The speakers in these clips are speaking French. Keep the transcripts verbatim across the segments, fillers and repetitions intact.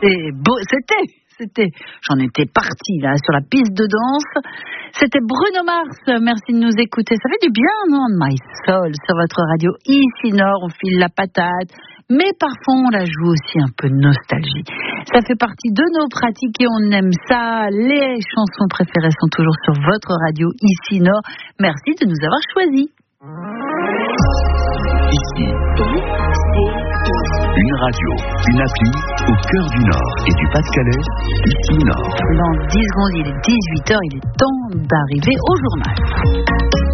C'était beau, c'était, c'était, j'en étais partie là sur la piste de danse. C'était Bruno Mars, merci de nous écouter. Ça fait du bien, non? My Soul sur votre radio ici Nord, on file la patate, mais parfois on la joue aussi un peu de nostalgie. Ça fait partie de nos pratiques et on aime ça. Les chansons préférées sont toujours sur votre radio ici Nord. Merci de nous avoir choisis. Ici, une radio, une appli au cœur du Nord et du Pas-de-Calais, ici Nord. Dans dix secondes, il est dix-huit heures, il est temps d'arriver au journal.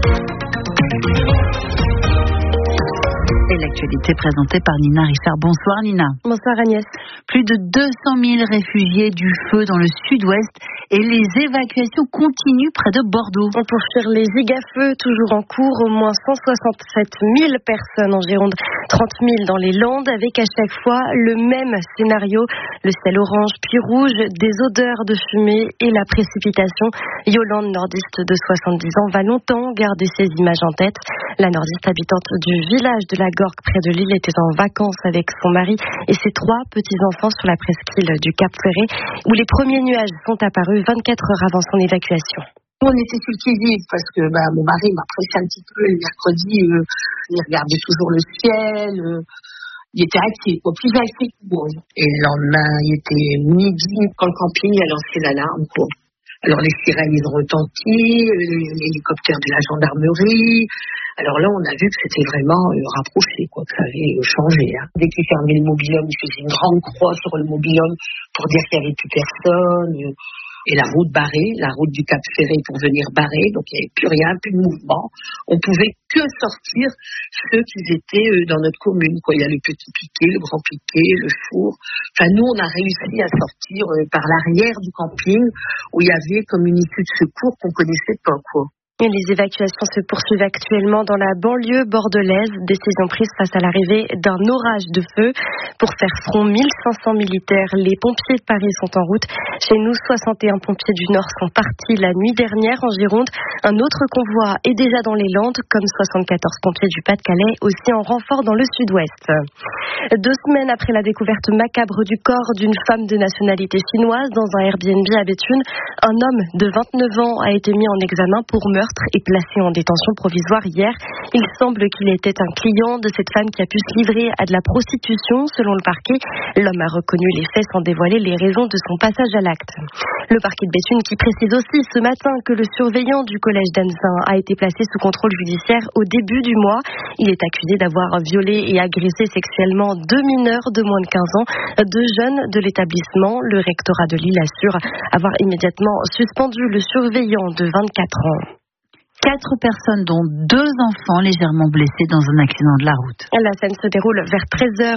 Et l'actualité présentée par Nina Richard. Bonsoir Nina. Bonsoir Agnès. Plus de deux cent mille réfugiés du feu dans le sud-ouest et les évacuations continuent près de Bordeaux. Pour fuir les gigafeux, toujours en cours, au moins cent soixante-sept mille personnes en Gironde, trente mille dans les Landes, avec à chaque fois le même scénario, le ciel orange puis rouge, des odeurs de fumée et la précipitation. Yolande, nordiste de soixante-dix ans, va longtemps garder ces images en tête. La nordiste habitante du village de la Gorgue près de Lille était en vacances avec son mari et ses trois petits-enfants sur la presqu'île du Cap Ferré, où les premiers nuages sont apparus vingt-quatre heures avant son évacuation. On était sur le qui-vive parce que bah, mon mari m'a pressé un petit peu le mercredi. Euh, il regardait toujours le ciel. Euh, il était actif, quoi, plus actif que moi. Et le lendemain, il était midi quand le camping a lancé l'alarme, quoi. Alors les sirènes, ils ont retenti, l'hélicoptère de la gendarmerie. Alors là, on a vu que c'était vraiment euh, rapproché, quoi, que ça avait euh, changé. Hein. Dès qu'ils fermaient le mobil-home, ils faisaient une grande croix sur le mobil-home pour dire qu'il n'y avait plus personne. Euh, et la route barrée, la route du Cap Ferré pour venir barrer, donc il n'y avait plus rien, plus de mouvement. On pouvait que sortir ceux qui étaient euh, dans notre commune, quoi. Il y a le Petit Piquet, le Grand Piquet, le Four. Enfin, nous, on a réussi à sortir euh, par l'arrière du camping où il y avait comme une issue de secours qu'on connaissait pas, quoi. Et les évacuations se poursuivent actuellement dans la banlieue bordelaise. Décision prise face à l'arrivée d'un orage de feu. Pour faire front, mille cinq cents militaires. Les pompiers de Paris sont en route. Chez nous, soixante et un pompiers du Nord sont partis la nuit dernière en Gironde. Un autre convoi est déjà dans les Landes, comme soixante-quatorze pompiers du Pas-de-Calais, aussi en renfort dans le sud-ouest. Deux semaines après la découverte macabre du corps d'une femme de nationalité chinoise dans un Airbnb à Béthune, un homme de vingt-neuf ans a été mis en examen pour meurtre et placé en détention provisoire hier. Il semble qu'il était un client de cette femme qui a pu se livrer à de la prostitution, selon le parquet. L'homme a reconnu les faits sans dévoiler les raisons de son passage à l'acte. Le parquet de Béthune qui précise aussi ce matin que le surveillant du collège d'Anzin a été placé sous contrôle judiciaire au début du mois. Il est accusé d'avoir violé et agressé sexuellement deux mineurs de moins de quinze ans, deux jeunes de l'établissement. Le rectorat de Lille assure avoir immédiatement suspendu le surveillant de vingt-quatre ans. Quatre personnes, dont deux enfants légèrement blessés dans un accident de la route. La scène se déroule vers treize heures